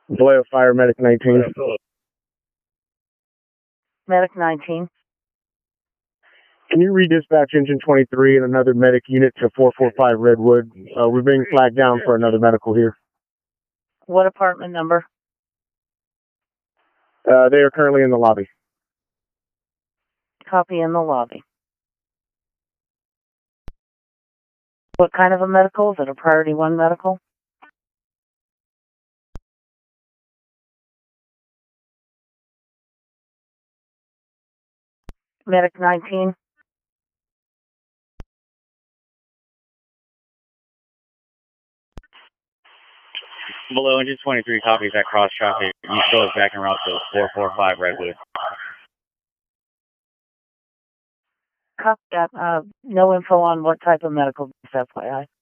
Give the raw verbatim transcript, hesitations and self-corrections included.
Vallejo Fire, Medic nineteen. Medic nineteen. Can you redispatch Engine twenty-three and another medic unit to four four five Redwood? Uh, we're being flagged down for another medical here. What apartment number? Uh, they are currently in the lobby. Copy, in the lobby. What kind of a medical? Is it a priority one medical? Medic nineteen. Below Engine twenty-three copies that cross traffic. East goes back en route to four four five Redwood. Copy that. Uh, no info on what type of medical, just F Y I.